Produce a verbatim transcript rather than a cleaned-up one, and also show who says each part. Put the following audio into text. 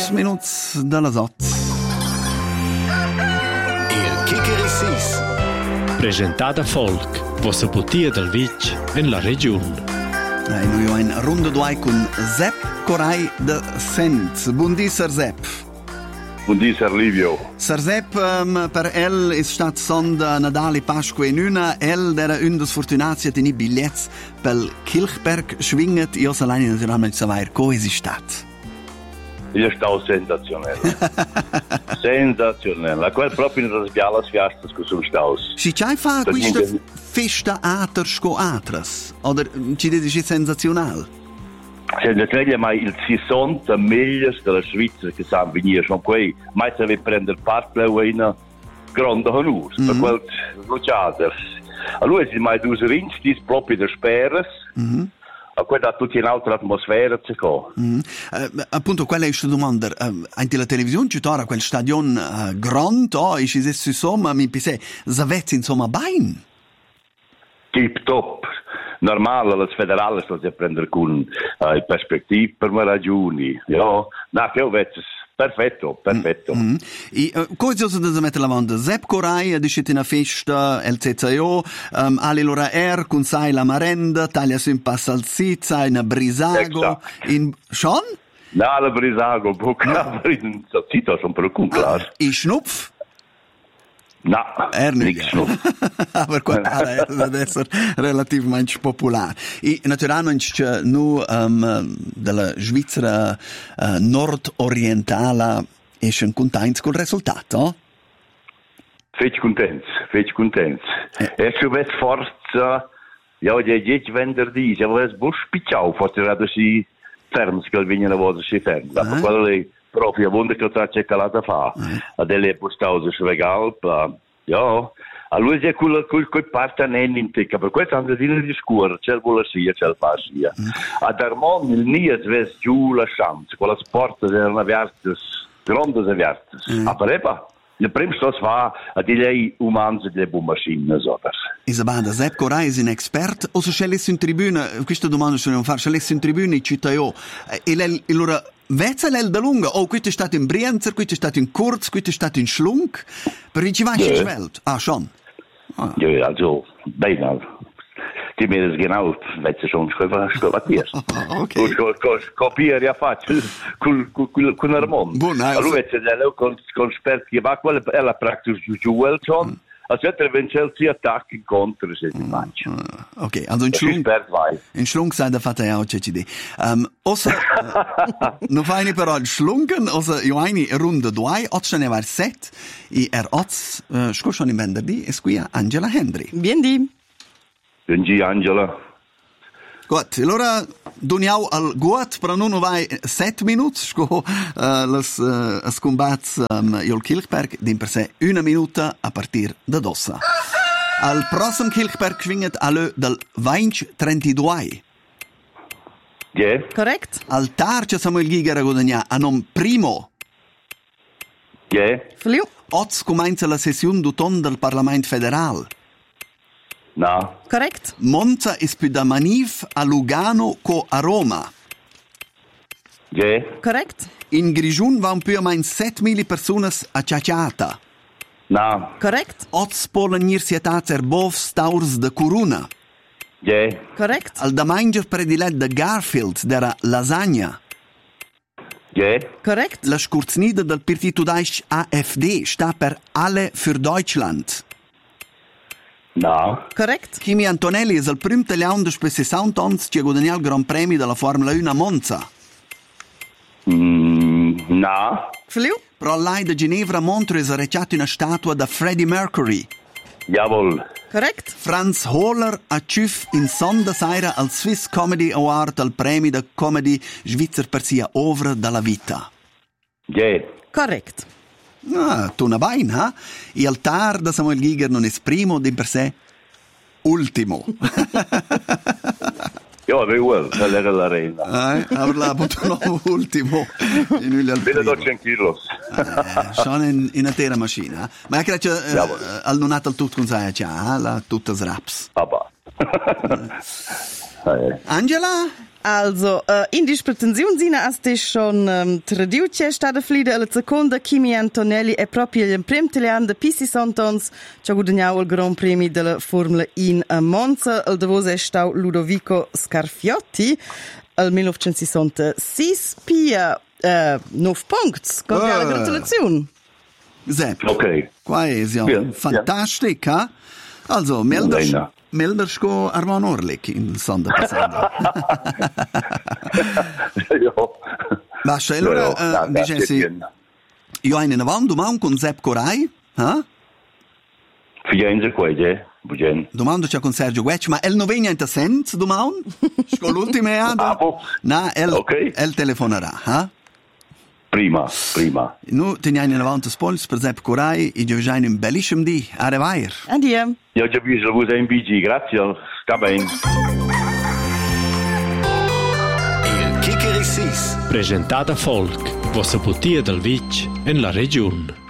Speaker 1: Ot minuts dalla Sot.
Speaker 2: Il Kicker-Sis.
Speaker 3: Presentata Folk, vostra putia del Vic in la regione.
Speaker 1: E noi ho in ronda due con Sepp Corai de Senz. Buondì, Sir Sepp.
Speaker 4: Buondì, Sir Livio.
Speaker 1: Sir Sepp, um, per el è stato sonda Nadale Pasqua in una. El era un des Fortunati in i biglietti per Kilchberg schwinget. Io salani naturalmente savoir come è stato.
Speaker 4: Il è stato sensazionale. Sensazionale. Quel proprio in das bialas fiestas che sono stato.
Speaker 1: Si c'hai fa questa festa aters co atras? Oder ci dici sensazionale?
Speaker 4: Senza treglia mai il sessanta meglio della Svizzera che sanno venire. Sono quei, mai se vi prendere parte è una grande onore. Per quel luciaters. Allora si mai due rinsti proprio da speras. A quella tutti in altra atmosfera c'è qua.
Speaker 1: Mm. Uh, appunto, quella è questa domanda. Uh, anche la televisione ci torna quel stadion uh, grande, oh, e ci si insomma, mi pisse, zavezzi insomma, bain.
Speaker 4: Tip top. Normale, le federali sto a prendere con uh, perspective per me ragioni. Ja, no, che ho detto. Perfetto, perfetto.
Speaker 1: Mm-hmm. E uh, come si usa da mettere la domanda? Sepp Corai ha deciso una festa, il C C O, um, alle loro er, con sai la marenda, taglia su in Passalzizza, in Brisago, in... Schon?
Speaker 4: No, la Brisago, buca, in Salzizza sono per un class.
Speaker 1: E Schnupf?
Speaker 4: No,
Speaker 1: er
Speaker 4: niks Schnupf.
Speaker 1: Per quella deve essere relativamente popolare. E naturalmente c'è nu um, della Svizzera uh, nord-orientale e sono contenti col risultato?
Speaker 4: Feci contenti, feci contenti.
Speaker 1: Eh.
Speaker 4: E se ves forza, ja, je dieci venerdì, se ves bush picciao, forse era si ferm, che vengono a volte si ferm. Ma quello lì proprio wonder che c'è calata fa. A delle postause svegal, ja. A lui è quel quel quel parte in tica, per questo hanno di di scuola, c'è vuole sia, c'è passia. A Darmon il nies ves giù la chance, quella sport erano apertas, grandes apertas. A parepa. Il primo sto fa a di lei umans delle bommaschine sopra.
Speaker 1: Isabanda, Sepp Corai è un expert o se c'è in tribuna, questa domanda se non fare, c'è in tribuna in città io, e lei, allora, vezza lei da lunga, o questo è stato in Brienzer, questo è stato in Kurz, questo è stato in Schlunk, per i ci vai in Schwelt, ah, schon.
Speaker 4: Ah. Ja, also, bene, die mir das genau, vezza schon scovattiers.
Speaker 1: Ok.
Speaker 4: Copiare a faccia, con Armand. Allora, vezza lei con sperti, ma quella è la pratica giù, schon. Aspetta, wenn Chelsea attacca incontro se ti faccio.
Speaker 1: Ok, also in Schlunk. In Schlunk sei da fatta ja auch c'è di. Um, ossa no feine però il Schlunken, ossa io eine runde due, otto ne var set, e er ots uh, scosciano in venerdì e qui Angela Henry.
Speaker 5: Biendi.
Speaker 4: Biendi Angela.
Speaker 1: Gut, allora doniamo al gut, però non vai sette minuti, sco uh, las uh, scombats um, il Kilchberg, din per sé una minuta a partir da dossa. Al prossimo Kilchberg schwinget alle dal venti trentadue.
Speaker 4: Yeah.
Speaker 5: Correct.
Speaker 1: Al tarcia Samuel Giger a guadagna a non primo.
Speaker 4: Yeah.
Speaker 5: Fliu.
Speaker 1: Oz comincia la sessione d'autunno del Parlamento federale.
Speaker 4: No.
Speaker 5: Correct.
Speaker 1: Monza è più da manif a Lugano co a Roma.
Speaker 4: Yeah.
Speaker 5: Correct.
Speaker 1: In Grigiun van più o meno settemila persone a Ciaciata.
Speaker 4: No.
Speaker 5: Correct.
Speaker 1: Oz polen nirsietats erbov staurs de Coruna.
Speaker 4: Yeah.
Speaker 5: Correct.
Speaker 1: Al da manger predilet de Garfield dera lasagna.
Speaker 4: Yeah.
Speaker 5: Correct.
Speaker 1: La scursnida del partito Deutsch A F D sta per Alle für Deutschland.
Speaker 4: No.
Speaker 5: Correct.
Speaker 1: Kimi Antonelli è il primo italiano de sessanta anni che ha guadagnato il Gran Premio della Formula uno a Monza.
Speaker 4: Mm, no.
Speaker 5: Fliu.
Speaker 1: Però lei da Ginevra Montre è recciato una statua da Freddie Mercury.
Speaker 4: Jawohl.
Speaker 5: Correct.
Speaker 1: Franz Hohler ha ciuf in sonda saira al Swiss Comedy Award al premio da comedy Svizzer per sia ovra dalla vita.
Speaker 4: Yeah.
Speaker 5: Correct.
Speaker 1: Ah, tu una bain, ha? E al tar da Samuel Giger non è primo di per sé ultimo.
Speaker 4: Ja, det är väl, det är la reina.
Speaker 1: Nej, har la botono ultimo. In il al
Speaker 4: primo. dodici kilos.
Speaker 1: Sono in in intera macchina, ma che c'è al nonato al tutto con sai c'ha, la tutta sraps.
Speaker 4: Papà.
Speaker 1: Angela?
Speaker 5: Also, uh, in die pretensionsina hast schon um, traduce stata flida alla seconda Kimi Antonelli è proprio il primo italiano de P C Santons che ha guadagnato il Grand Premi della Formula uno a Monza. Il davose è stato Ludovico Scarfiotti al millenovecentosessantasei pia uh, nove punti. Con la
Speaker 1: Uh.
Speaker 5: gratulazione.
Speaker 1: Sepp,
Speaker 4: Ok.
Speaker 1: qua è ja
Speaker 4: Ja,
Speaker 1: fantastica. Also, melders,
Speaker 4: Nein,
Speaker 1: melders go Arman Orlik in Sonder Passando.
Speaker 4: Ja.
Speaker 1: Basta, allora,
Speaker 4: Ja, ja,
Speaker 1: uh,
Speaker 4: das
Speaker 1: dicessi,
Speaker 4: geht bien.
Speaker 1: io ho in avanti domani con Sepp Corai, eh?
Speaker 4: Fienza qua, eh? Bugen.
Speaker 1: Domando c'è con Sergio Guecci, ma el non viene in senso domani? Con l'ultima
Speaker 4: Ah, boh.
Speaker 1: No, el,
Speaker 4: Ok.
Speaker 1: el telefonerà, eh?
Speaker 4: Prima, prima.
Speaker 1: Nu teniamo in avanti spols per Sepp Corai e io già in un bellissimo di arrivare.
Speaker 5: Addio.
Speaker 4: Ja, già visto voi in B G, grazie. Sta bene.
Speaker 2: Il Kicker Sis.
Speaker 3: Presentata Folk, wo se putia del Vitg in la Region.